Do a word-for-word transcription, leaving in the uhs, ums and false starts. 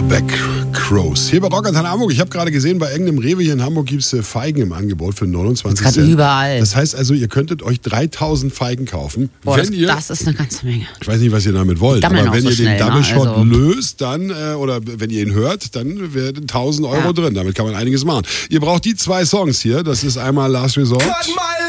Back Crows. Hier bei Rockantenne Hamburg. Ich habe gerade gesehen, bei irgendeinem Rewe hier in Hamburg gibt es Feigen im Angebot für neunundzwanzig Cent. Cent. Überall. Das heißt also, ihr könntet euch dreitausend Feigen kaufen. Boah, wenn das, ihr, das ist eine ganze Menge. ich weiß nicht, was ihr damit wollt, Gammeln aber wenn auch so ihr schnell, den Double Shot ne? Also löst, dann, äh, oder wenn ihr ihn hört, dann werden tausend Euro Ja. drin. Damit kann man einiges machen. Ihr braucht die zwei Songs hier. Das ist einmal Last Resort.